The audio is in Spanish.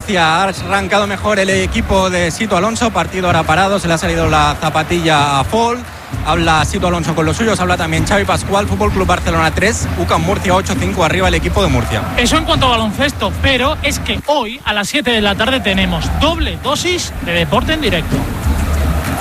Murcia. Ha arrancado mejor el equipo de Sito Alonso, partido ahora parado, se le ha salido la zapatilla a Fall. Habla Sito Alonso con los suyos, habla también Xavi Pascual. Fútbol Club Barcelona 3, UCAM Murcia 8-5 arriba el equipo de Murcia. Eso en cuanto a baloncesto, pero es que hoy a las 7 de la tarde tenemos doble dosis de deporte en directo.